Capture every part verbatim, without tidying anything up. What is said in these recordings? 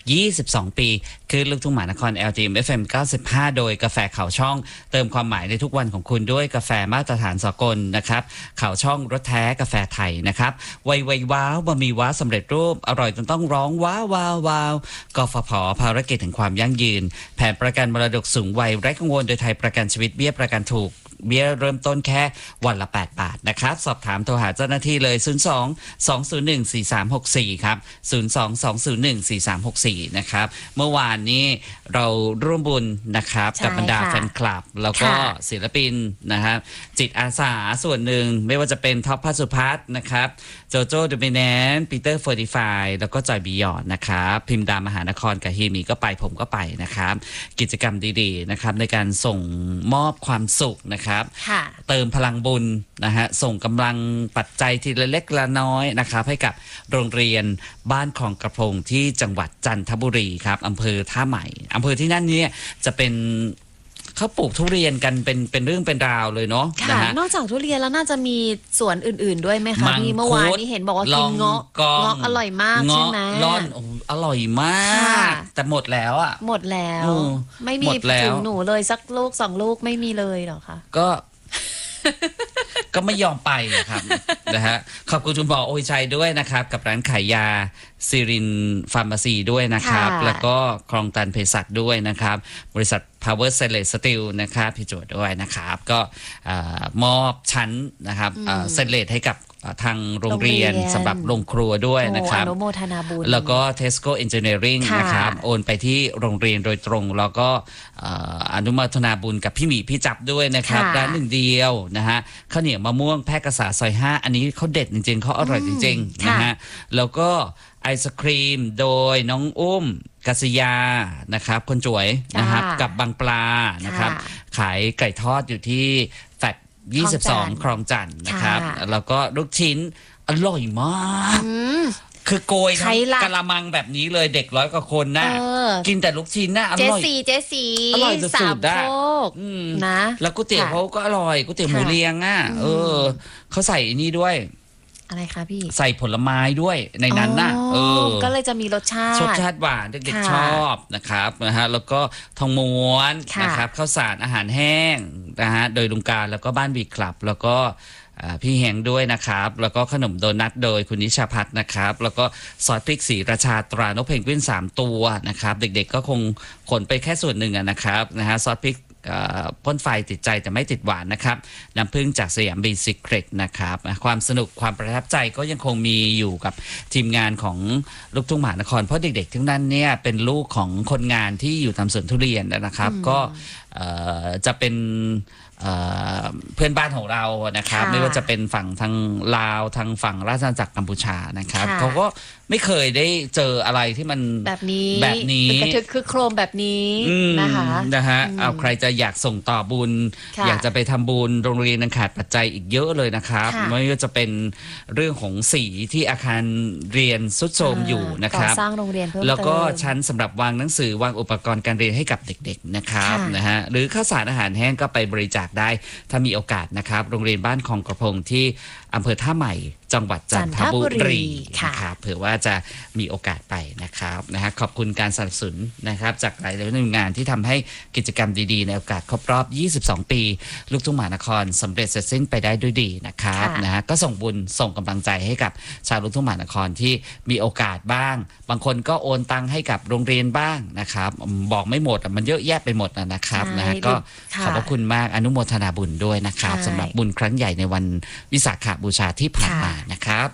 ยี่สิบสอง ปีคือลูกทุ่งมหานคร แอล ที เอ็ม เอฟ เอ็ม เก้าสิบห้า โดยกาแฟเขาช่องเติมความหมายในทุกวันของคุณด้วยกาแฟมาตรฐานสากลนะครับเขาช่องรสแท้กาแฟไทยนะครับไวไวว้าวบะหมี่ว้าวสำเร็จรูปอร่อยจนต้องร้องว้าวว้าวว้าวกฟผภารกิจถึงความยั่งยืนแผนประกันมรดกสูงวัยไร้กังวลโดยไทยประกันชีวิตเบี้ยประกันถูกเบี้ยเริ่มต้นแค่วันละแปดบาทนะครับสอบถามโทรหาเจ้าหน้าที่เลยศูนย์ สอง สอง ศูนย์ หนึ่ง สี่ สาม หก สี่ครับศูนย์ สอง สอง ศูนย์ หนึ่ง สี่ สาม หก สี่นะครับเมื่อวานนี้เราร่วมบุญนะครับกับบรรดาแฟนคลับแล้วก็ศิลปินนะครับจิตอาสาส่วนหนึ่งไม่ว่าจะเป็นท็อปพัสุพัฒน์นะครับโจโจ้เดอะเมแนนปีเตอร์เฟอร์ติฟายแล้วก็จอยบียอนนะครับพิมดามหานครกับฮีมีก็ไปผมก็ไปนะครับกิจกรรมดีๆนะครับในการส่งมอบความสุขนะครับเติมพลังบุญนะฮะส่งกำลังปัจจัยทีละเล็กละน้อยนะครับให้กับโรงเรียนบ้านคลองกระพงที่จังหวัดจันทบุรีครับอำเภอท่าใหม่อำเภอที่นั่นเนี่ยจะเป็นเขาปลูกทุเรียนกันเป็นเป็นเรื่องเป็นราวเลยเนาะค่ะนอกจากทุเรียนแล้วน่าจะมีสวนอื่นๆด้วยไหมคะพี่เมื่อวานนี้เห็นบอกว่ากินเงาะเงาะอร่อยมากใช่ไหมร่อนอร่อยมากแต่หมดแล้วอ่ะหมดแล้วไม่มีถึงหนูเลยสักลูกสองลูกไม่มีเลยหรอคะก็ก็ไม่ยอมไปนะครับนะฮะขอบคุณคุณหมอโอยชัยด้วยนะครับกับร้านขายยาซิรินฟาร์มาซีด้วยนะครับแล้วก็คลองตันเภสัชด้วยนะครับบริษัท Power Stainless Steel นะครับพี่โจทย์ด้วยนะครับก็มอบชั้นนะครับเซนเลสให้กับทางโรงเรียนสำหรับโรงครัวด้วยนะครับอนุโมทนาบุญแล้วก็ Tesco Engineering นะครับโอนไปที่โรงเรียนโดยตรงแล้วก็อนุโมทนาบุญกับพี่หมีพี่จับด้วยนะครับร้านหนึ่งเดียวนะฮะข้าวเหนียวมะม่วงแพร่กษาซอยห้าอันนี้เขาเด็ดจริงๆเขาอร่อยจริงๆนะฮะแล้วก็ไอศครีมโดยน้องอุ้มกัสยานะครับคนจ่วยนะครับกับบางปลานะครับขายไก่ทอดอยู่ที่แฟลตยี่สิบสองคลองจันทร์นะครับแล้วก็ลูกชิ้นอร่อยมากคือโกยทั้งกะละมังแบบนี้เลยเด็กร้อยกว่าคนนะกินแต่ลูกชิ้นนะอร่อยเจสีเจสีอร่อยสุดๆได้นะแล้วก๋วยเตี๋ยวเขาก็อร่อยก๋วยเตี๋ยวหมูเรียงอ่ะเออเขาใส่นี่ด้วยอะไรคะพี่ใส่ผลไม้ด้วยในนั้นน่ะเออก็เลยจะมีรสชาติรสชาติหวานเด็กๆชอบนะครับนะฮะแล้วก็ทองม้วนนะครับข้าวสารอาหารแห้งนะฮะโดยลุงการแล้วก็บ้านวีคลับแล้วก็พี่แหงด้วยนะครับแล้วก็ขนมโดนัทโดยคุณนิชาพัฒน์นะครับแล้วก็ซอสพริกสีราชาตรานกเพนกวินสามตัวนะครับเด็กๆก็คงขนไปแค่ส่วนหนึ่งนะครับนะฮะซอสพริกพ่นไฟติดใจแต่ไม่ติดหวานนะครับน้ำผึ้งจากสยามบีซีเครตนะครับความสนุกความประทับใจก็ยังคงมีอยู่กับทีมงานของลูกทุ่งมหานครเพราะเด็กๆทั้งนั้นเนี่ยเป็นลูกของคนงานที่อยู่ตามสวนทุเรียนนะครับก็จะเป็นเพื่อนบ้านของเรานะครับไม่ว่าจะเป็นฝั่งทางลาวทางฝั่งราชอาณาจักรกัมพูชานะครับเขาก็ไม่เคยได้เจออะไรที่มันแบบนี้แบบนี้กระทึกคือโครมแบบนี้นะคะนะฮะเอาใครจะอยากส่งต่อบุญอยากจะไปทำบุญโรงเรียนนั้นขาดปัจจัยอีกเยอะเลยนะครับไม่ว่าจะเป็นเรื่องของสีที่อาคารเรียนทรุดโทรมอยู่นะครับสร้างโรงเรียนเพิ่มเติมแล้วก็ชั้นสำหรับวางหนังสือวางอุปกรณ์การเรียนให้กับเด็กๆนะครับนะฮะหรือข้าวสารอาหารแห้งก็ไปบริจาคได้ถ้ามีโอกาสนะครับโรงเรียนบ้านคลองกระพงที่อำเภอท่าใหม่จังหวัดจันทบุรีนะครับเผื่อว่าจะมีโอกาสไปนะครับนะฮะขอบคุณการสนับสนุนนะครับจากหลายหน่วยงานที่ทำให้กิจกรรมดีๆในโอกาสครบรอบยี่สิบสองปีลูกทุ่งมหานครสำเร็จเสร็จสิ้นไปได้ด้วยดีนะครับนะฮะก็ส่งบุญส่งกำลังใจให้กับชาวลูกทุ่งมหานครที่มีโอกาสบ้างบางคนก็โอนตังให้กับโรงเรียนบ้างนะครับบอกไม่หมดมันเยอะแยะไปหมดนะครับนะฮะก็ขอบพระคุณมากอนุโมทนาบุญด้วยนะครับสำหรับบุญครั้งใหญ่ในวันวิสาขบูชาที่ผ่านมานะครับ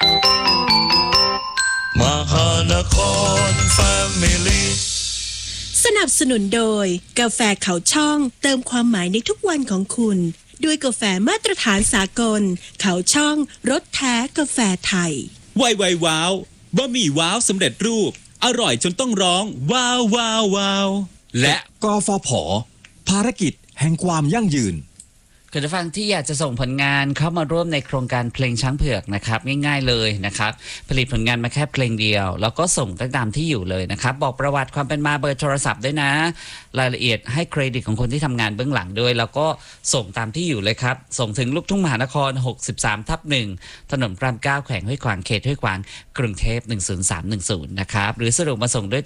มหานครแฟมิลี่สนับสนุนโดยกาแฟเขาช่องเติมความหมายในทุกวันของคุณด้วยกาแฟมาตรฐานสากลเขาช่องรสแท้กาแฟไทยไวไวว้าวบะหมี่ว้าวสำเร็จรูปอร่อยจนต้องร้องว้าวว้าวว้าวและกฟผภารกิจแห่งความยั่งยืนคุณผู้ฟังที่อยากจะส่งผลงานเข้ามาร่วมในโครงการเพลงช้างเผือกนะครับง่ายๆเลยนะครับผลิตผลงานมาแค่เพลงเดียวแล้วก็ส่งตามที่อยู่เลยนะครับบอกประวัติความเป็นมาเบอร์โทรศัพท์ด้วยนะรายละเอียดให้เครดิตของคนที่ทำงานเบื้องหลังด้วยแล้วก็ส่งตามที่อยู่เลยครับส่งถึงลูกทุ่งมหานครหกสิบสามทับหนึ่งถนนพระรามเก้าแขวงห้วยขวางเขตห้วยขวางกรุงเทพหนึ่งศูนย์สามหนึ่งศูนย์นะครับหรือสะดวกมาส่งด้วย